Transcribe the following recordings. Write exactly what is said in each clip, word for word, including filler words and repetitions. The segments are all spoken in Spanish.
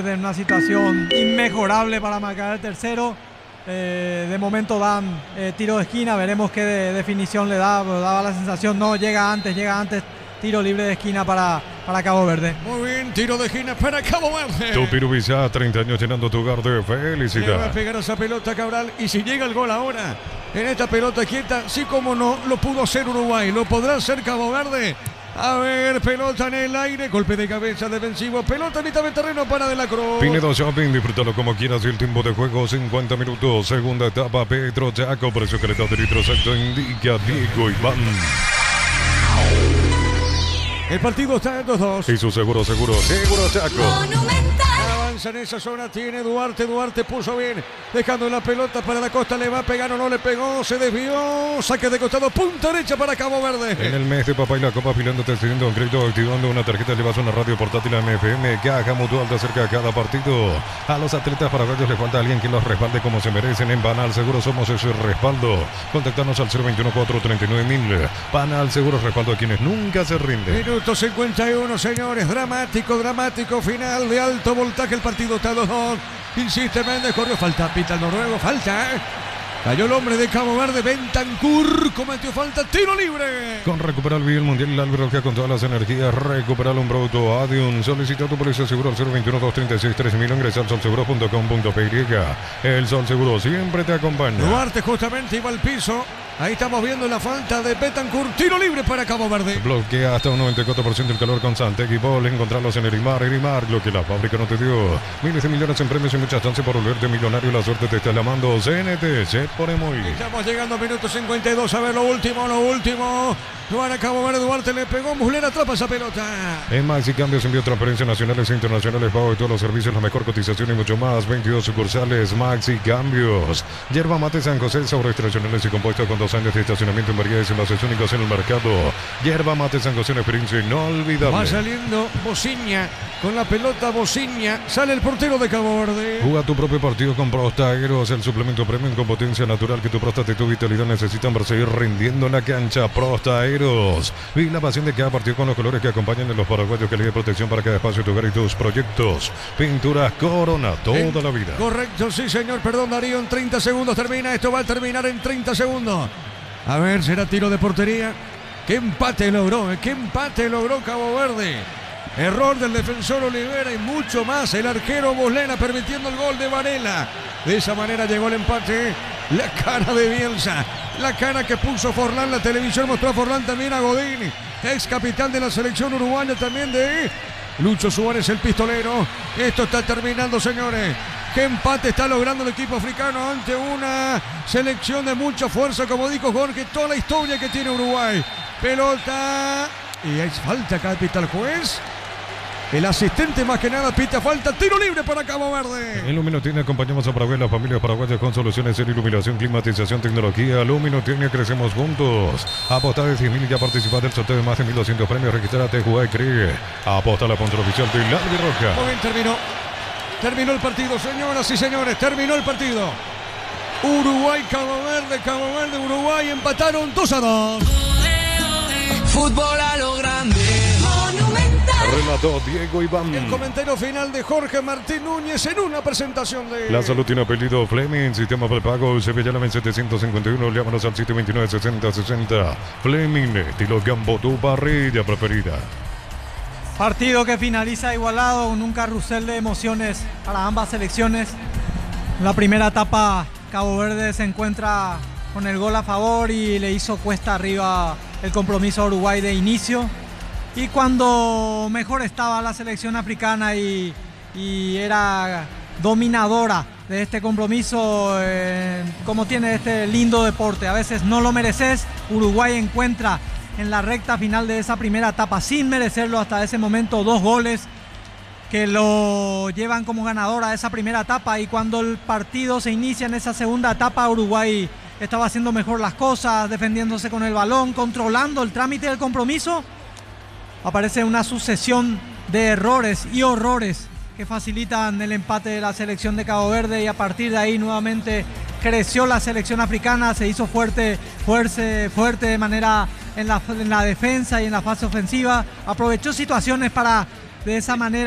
Verde en una situación inmejorable para marcar el tercero. Eh, de momento dan eh, tiro de esquina, veremos qué de, definición le da, pero daba la sensación, no, llega antes, llega antes, tiro libre de esquina para, para Cabo Verde. Muy bien, tiro de esquina para Cabo Verde. Tupiru Vizá, treinta años llenando tu hogar de felicidad. Le va a pegar esa pelota Cabral, y si llega el gol ahora, en esta pelota quieta, sí como no, lo pudo hacer Uruguay, lo podrá hacer Cabo Verde. A ver, pelota en el aire, golpe de cabeza defensivo, pelota en mitad de terreno para De la Cruz. Pinedo Shopping, disfrútalo como quieras y el tiempo de juego cincuenta minutos. Segunda etapa, Petro Chaco, precio que le da de litro exacto, indica Diego Iván. El partido está en dos dos. Y su seguro, seguro, seguro Chaco. Monumental. Avanza en esa zona, tiene Duarte, Duarte puso bien, dejando la pelota para la Costa, le va a pegar o no le pegó, se desvió, saque de costado, punta derecha para Cabo Verde. En el mes de papá y la copa, afilándote, accediendo a un crédito, activando una tarjeta, llevas una radio portátil M F M, Caja Mutual te acerca a cada partido. A los atletas paraguayos les falta alguien que los respalde como se merecen. En Banal Seguro somos ese respaldo. Contactanos al cero veintiuno, cuatrocientos treinta y nueve mil. Banal Seguro, respaldo a quienes nunca se rinden. Minuto cincuenta y uno, señores, dramático, dramático final de alto voltaje, el partido está dos dos. Insiste Méndez, corrió, falta, pita el noruego, falta. Cayó el hombre de Cabo Verde, Bentancur, cometió falta, tiro libre. Con Recuperar Bien Mundial, el Álvaro que con todas las energías, recuperar un producto Adium. Solicita tu póliza seguro al cero veintiuno, doscientos treinta y seis, trece mil, ingresa al solseguro punto com punto pe y. El Sol Seguro siempre te acompaña. Duarte justamente iba al piso. Ahí estamos viendo la falta de Bentancur, tiro libre para Cabo Verde. Bloquea hasta un noventa y cuatro por ciento el calor constante. Equipo, encontrarlos en Erimar, Erimar, lo que la fábrica no te dio. Miles de millones en premios y muchas chances por volverte millonario. La suerte te está llamando. C N T, se pone muy. Estamos llegando a minuto cincuenta y dos. A ver lo último, lo último. Para Cabo Verde, Duarte le pegó. Muslera atrapa esa pelota. En Maxi Cambios, envío transferencias nacionales e internacionales, pago de todos los servicios, la mejor cotización y mucho más. veintidós sucursales, Maxi Cambios. Yerba Mate San José, sabores tradicionales y compuestos con dos años de estacionamiento en variedades envases únicos en el mercado. Yerba Mate San José, una experiencia inolvidable. Va saliendo Bociña con la pelota. Bociña, sale el portero de Cabo Verde. Juega tu propio partido con Prostaeros, el suplemento premium con potencia natural que tu próstata y tu vitalidad necesitan para seguir rindiendo en la cancha. Prostaeros. Vive la pasión de cada partido con los colores que acompañan en los paraguayos, que le dé protección para cada espacio de tu hogar y tus proyectos. Pinturas Corona, toda en, la vida. Correcto, sí señor, perdón Darío, en treinta segundos termina, esto va a terminar en treinta segundos. A ver, será tiro de portería. Qué empate logró, eh? Qué empate logró Cabo Verde. Error del defensor Olivera y mucho más. El arquero Muslera permitiendo el gol de Varela. De esa manera llegó el empate. La cara de Bielsa, la cara que puso Forlán, la televisión mostró a Forlán, también a Godín, ex capitán de la selección uruguaya, también de Lucho Suárez, el pistolero. Esto está terminando, señores. Qué empate está logrando el equipo africano ante una selección de mucha fuerza, como dijo Jorge, toda la historia que tiene Uruguay. Pelota, y hay falta acá, pita el juez. El asistente más que nada pita falta, tiro libre para Cabo Verde. En Lumino Tiene acompañamos a Paraguay, las familias paraguayas con soluciones en iluminación, climatización, tecnología. Lumino Tiene, crecemos juntos. Aposta de diez mil y ya participa del sorteo de más de mil doscientos premios. Regístrate, juega y cree. Aposta a la contra oficial de la Roja. Muy bien, terminó. Terminó el partido, señoras y señores, terminó el partido. Uruguay, Cabo Verde, Cabo Verde, Uruguay empataron dos a dos. Fútbol a lo grande. Monumental. Relató Diego Iván. El comentario final de Jorge Martín Núñez en una presentación de... La salud tiene apellido Fleming, sistema prepago, Sevilla setecientos cincuenta y uno, llámanos al siete veintinueve, sesenta sesenta. Fleming, estilo Gambo, tu parrilla preferida. Partido que finaliza igualado con un carrusel de emociones para ambas selecciones. En la primera etapa, Cabo Verde se encuentra con el gol a favor y le hizo cuesta arriba el compromiso a Uruguay de inicio. Y cuando mejor estaba la selección africana y, y era dominadora de este compromiso, eh, como tiene este lindo deporte, a veces no lo mereces, Uruguay encuentra en la recta final de esa primera etapa, sin merecerlo hasta ese momento, dos goles que lo llevan como ganador a esa primera etapa. Y cuando el partido se inicia en esa segunda etapa, Uruguay estaba haciendo mejor las cosas, defendiéndose con el balón, controlando el trámite del compromiso. Aparece una sucesión de errores y horrores que facilitan el empate de la selección de Cabo Verde, y a partir de ahí nuevamente creció la selección africana, se hizo fuerte, fuerte, fuerte de manera en la, en la defensa y en la fase ofensiva, aprovechó situaciones para de esa manera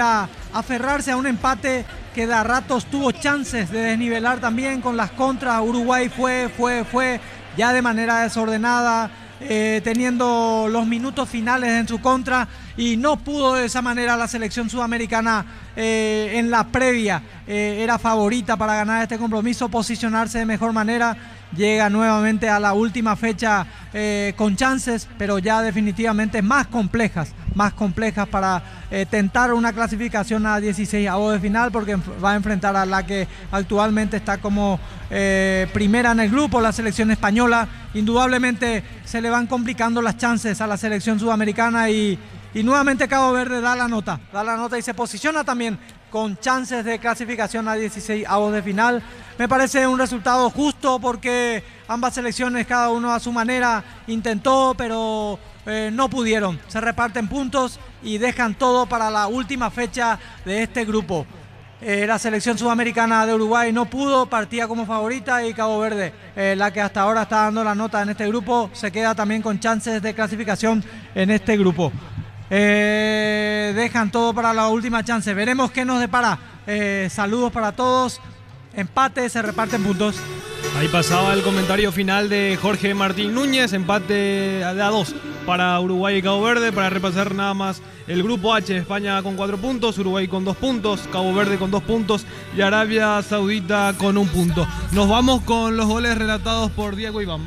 aferrarse a un empate que de a ratos tuvo chances de desnivelar también con las contras. Uruguay fue, fue, fue ya de manera desordenada, eh, teniendo los minutos finales en su contra, y no pudo de esa manera la selección sudamericana eh, en la previa. Eh, era favorita para ganar este compromiso, posicionarse de mejor manera. Llega nuevamente a la última fecha eh, con chances, pero ya definitivamente más complejas, más complejas para eh, tentar una clasificación a dieciséis avos de final, porque va a enfrentar a la que actualmente está como eh, primera en el grupo, la selección española. Indudablemente se le van complicando las chances a la selección sudamericana, y, y nuevamente Cabo Verde da la nota, da la nota y se posiciona también con chances de clasificación a dieciséis avos de final. Me parece un resultado justo porque ambas selecciones, cada uno a su manera, intentó, pero eh, no pudieron. Se reparten puntos y dejan todo para la última fecha de este grupo. Eh, la selección sudamericana de Uruguay no pudo, partía como favorita, y Cabo Verde, eh, la que hasta ahora está dando la nota en este grupo, se queda también con chances de clasificación en este grupo. Eh, dejan todo para la última chance. Veremos qué nos depara. Eh, saludos para todos. Empate, se reparten puntos. Ahí pasaba el comentario final de Jorge Martín Núñez. Empate de a dos para Uruguay y Cabo Verde. Para repasar nada más el grupo H: España con cuatro puntos, Uruguay con dos puntos, Cabo Verde con dos puntos y Arabia Saudita con un punto. Nos vamos con los goles relatados por Diego Iván.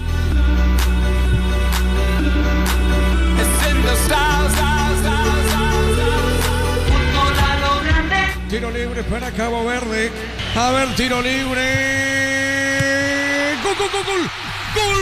Tiro libre para Cabo Verde. A ver, tiro libre. ¡Gol, gol, gol, gol! ¡Gol!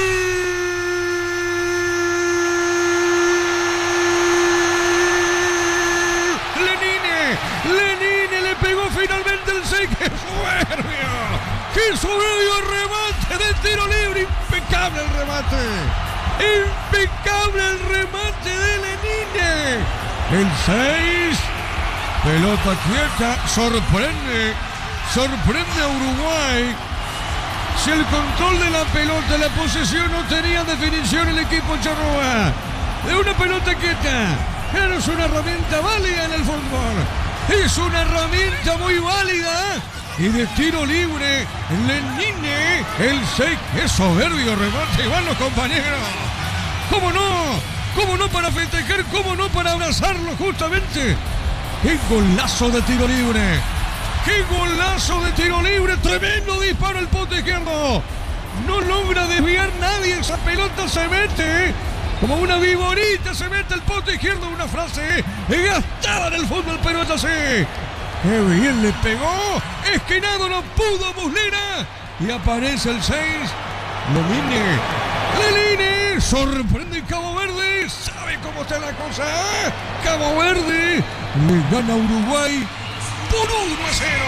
¡Lenine! ¡Lenine le pegó finalmente el seis! ¡Qué soberbio! ¡Qué soberbio remate de tiro libre! ¡Impecable el remate! ¡Impecable el remate de Lenine! El seis. Pelota quieta, sorprende, sorprende a Uruguay. Si el control de la pelota, la posesión, no tenía definición el equipo charrúa. De una pelota quieta, pero es una herramienta válida en el fútbol. Es una herramienta muy válida. Y de tiro libre, Lenine, el seis, qué soberbio remate, y van los compañeros. ¿Cómo no? ¿Cómo no para festejar? ¿Cómo no para abrazarlo justamente? ¡Qué golazo de tiro libre! ¡Qué golazo de tiro libre! ¡Tremendo disparo al poste izquierdo! No logra desviar nadie. Esa pelota se mete como una viborita. Se mete al poste izquierdo. Una frase gastada en el fútbol, pero es así. ¡Qué bien le pegó! Esquinado no pudo Muslera. Y aparece el seis. Lenine. Lenine. Sorprende Cabo Verde. ¿Sabe cómo está la cosa? Cabo Verde le gana a Uruguay por uno a cero.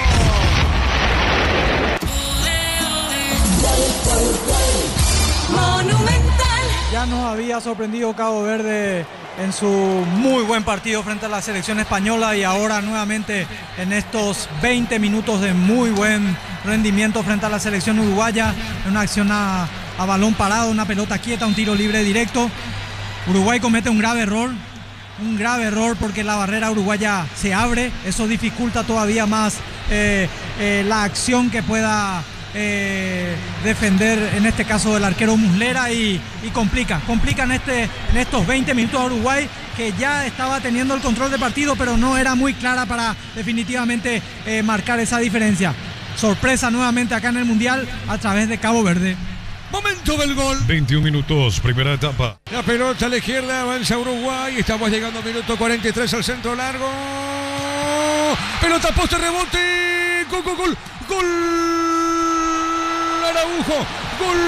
Monumental. Ya nos había sorprendido Cabo Verde en su muy buen partido frente a la selección española, y ahora nuevamente en estos veinte minutos de muy buen rendimiento frente a la selección uruguaya. Una acción a, a balón parado, una pelota quieta, un tiro libre directo. Uruguay comete un grave error. Un grave error porque la barrera uruguaya se abre. Eso dificulta todavía más eh, eh, la acción que pueda eh, defender, en este caso el arquero Muslera, y, y complica, complica en, este, en estos veinte minutos a Uruguay, que ya estaba teniendo el control del partido, pero no era muy clara para definitivamente eh, marcar esa diferencia. Sorpresa nuevamente acá en el Mundial a través de Cabo Verde. Momento del gol. veintiún minutos, primera etapa. La pelota a la izquierda, avanza Uruguay. Estamos llegando al minuto cuarenta y tres al centro largo. Pelota, poste, rebote. Gol, gol, gol. Gol. Araujo. Gol.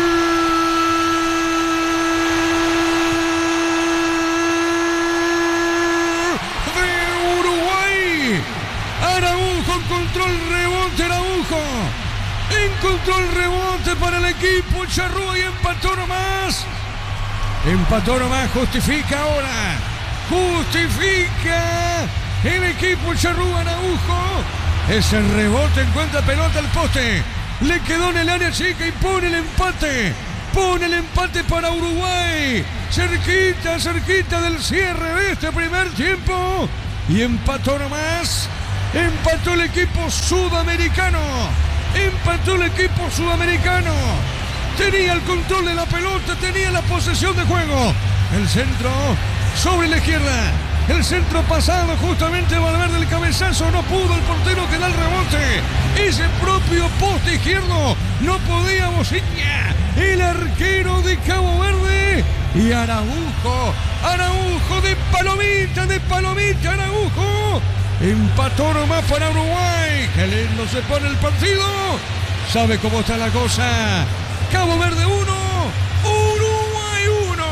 De Uruguay. Araujo encontró el rebote. Araujo encontró el rebote para el equipo charrúa y empató nomás. Empató nomás, justifica ahora. Justifica el equipo charrúa. Araujo. Ese rebote, encuentra pelota al poste. Le quedó en el área chica y pone el empate. Pone el empate para Uruguay. Cerquita, cerquita del cierre de este primer tiempo. Y empató nomás. Empató el equipo sudamericano. Empató el equipo sudamericano. Tenía el control de la pelota, tenía la posesión de juego. El centro sobre la izquierda. El centro pasado justamente Valverde, el cabezazo, no pudo el portero que da el rebote. Ese propio poste izquierdo no podía Mosiña, el arquero de Cabo Verde. Y Araujo, Araujo de palomita, de palomita, Araujo. Empató nomás para Uruguay. Qué lindo se pone el partido. ¿Sabe cómo está la cosa? Cabo Verde uno, Uruguay uno.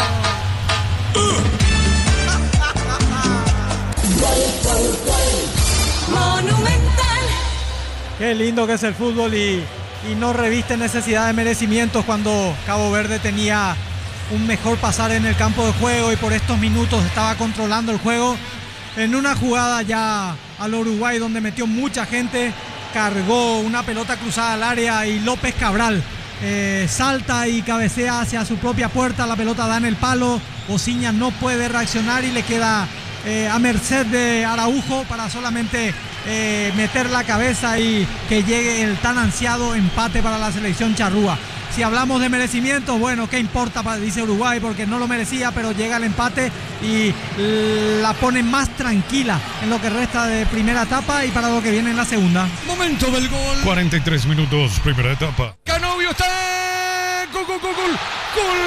Monumental. Qué lindo que es el fútbol y, y no reviste necesidad de merecimientos cuando Cabo Verde tenía un mejor pasar en el campo de juego y por estos minutos estaba controlando el juego. En una jugada ya al Uruguay donde metió mucha gente, cargó una pelota cruzada al área y López Cabral eh, salta y cabecea hacia su propia puerta, la pelota da en el palo, Mosiña no puede reaccionar y le queda eh, a merced de Araujo para solamente eh, meter la cabeza y que llegue el tan ansiado empate para la selección charrúa. Si hablamos de merecimientos, bueno, ¿qué importa? Dice Uruguay, porque no lo merecía, pero llega el empate y la pone más tranquila en lo que resta de primera etapa y para lo que viene en la segunda. Momento del gol. cuarenta y tres minutos, primera etapa. Canovio está. Gol, gol, gol, gol. Gol.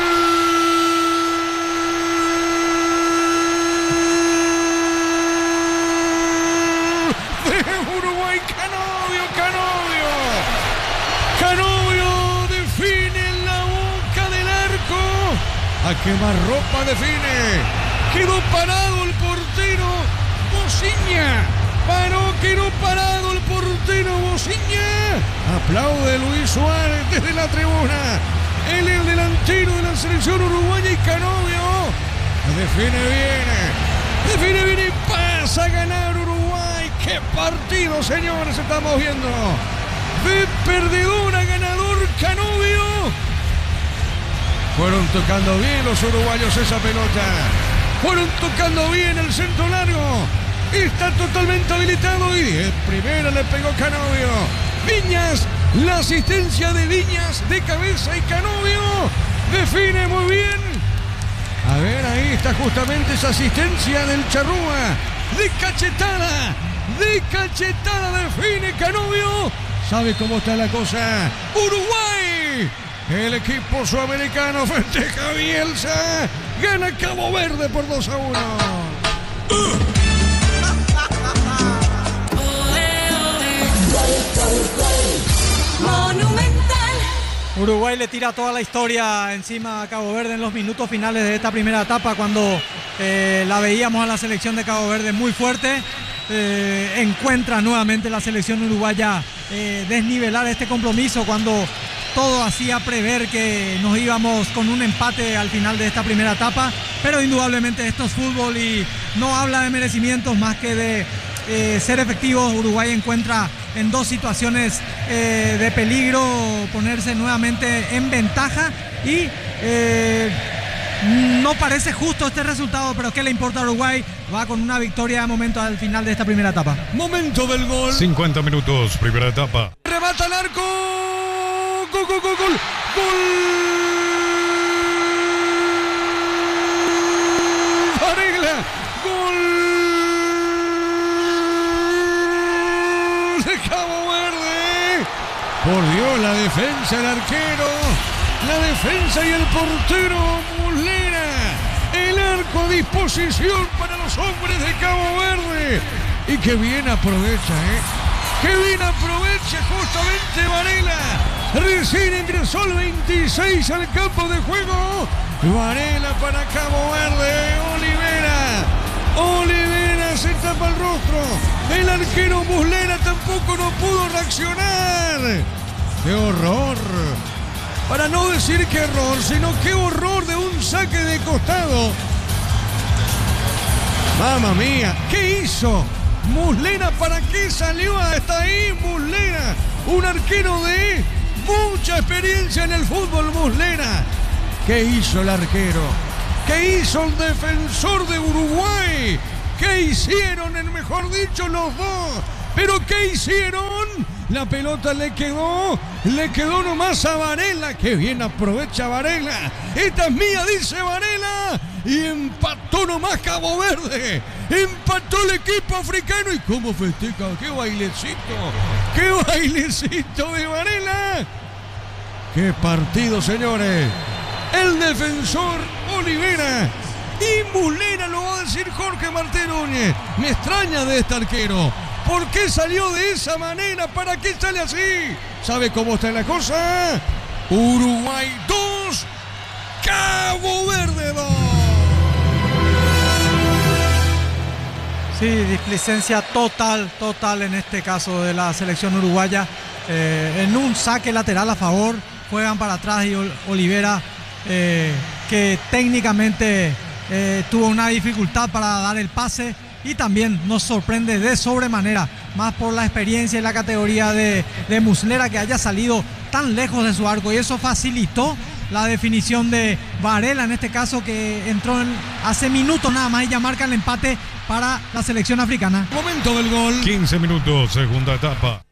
De Uruguay, Canovio, Canovio. Canovio. A quemarropa define. Quedó parado el portero Mosiña. Paró, quedó parado el portero Mosiña. Aplaude Luis Suárez desde la tribuna. Él es el delantero de la selección uruguaya y Canovio define bien. Define bien y pasa a ganar Uruguay. ¡Qué partido, señores! Estamos viendo. De perdedor a ganador Canovio. Fueron tocando bien los uruguayos esa pelota. Fueron tocando bien el centro largo. Está totalmente habilitado y de primera le pegó Canovio. Viñas, la asistencia de Viñas de cabeza y Canovio define muy bien. A ver, ahí está justamente esa asistencia del Charrúa. De cachetada, de cachetada define Canovio. ¿Sabe cómo está la cosa? Uruguay. El equipo sudamericano festeja Bielsa. Gana Cabo Verde por dos a uno. Monumental. Uruguay le tira toda la historia encima a Cabo Verde en los minutos finales de esta primera etapa cuando eh, la veíamos a la selección de Cabo Verde muy fuerte. Eh, encuentra nuevamente la selección uruguaya eh, desnivelar este compromiso cuando todo hacía prever que nos íbamos con un empate al final de esta primera etapa, pero indudablemente esto es fútbol y no habla de merecimientos más que de eh, ser efectivos. Uruguay encuentra en dos situaciones eh, de peligro ponerse nuevamente en ventaja y eh, no parece justo este resultado, pero ¿qué le importa a Uruguay? Va con una victoria de momento al final de esta primera etapa. Momento del gol. cincuenta minutos, primera etapa. Remata el arco. Gol, gol, gol, gol. Gol. Varela. Gol de Cabo Verde. Por Dios, la defensa, el arquero, la defensa y el portero Muslera. El arco a disposición para los hombres de Cabo Verde. Y que bien aprovecha, ¿eh? Que bien aprovecha justamente Varela. Recién ingresó el veintiséis al campo de juego. Varela para Cabo Verde. Olivera. Olivera se tapa el rostro. El arquero Muslera tampoco no pudo reaccionar. ¡Qué horror! Para no decir qué error, sino qué horror de un saque de costado. ¡Mamma mía! ¿Qué hizo? Muslera, ¿para qué salió hasta ahí Muslera? Un arquero de mucha experiencia en el fútbol, Muslera. ¿Qué hizo el arquero? ¿Qué hizo el defensor de Uruguay? ¿Qué hicieron? El mejor dicho, los dos. ¿Pero qué hicieron? La pelota le quedó, le quedó nomás a Varela. ¡Qué bien aprovecha Varela! ¡Esta es mía!, dice Varela. Y empató nomás Cabo Verde. Empató el equipo africano. ¿Y cómo festeja? ¡Qué bailecito! ¡Qué bailecito de Varela! ¡Qué partido, señores! El defensor Olivera y Mulera, lo va a decir Jorge Martín Núñez. Me extraña de este arquero. ¿Por qué salió de esa manera? ¿Para qué sale así? ¿Sabe cómo está la cosa? Uruguay dos, Cabo Verde dos. Sí, displicencia total, total en este caso de la selección uruguaya. Eh, en un saque lateral a favor, juegan para atrás y Olivera, eh, que técnicamente eh, tuvo una dificultad para dar el pase. Y también nos sorprende de sobremanera, más por la experiencia y la categoría de, de Muslera, que haya salido tan lejos de su arco. Y eso facilitó la definición de Varela, en este caso, que entró en, hace minutos nada más, y ya marca el empate para la selección africana. Momento del gol. quince minutos, segunda etapa.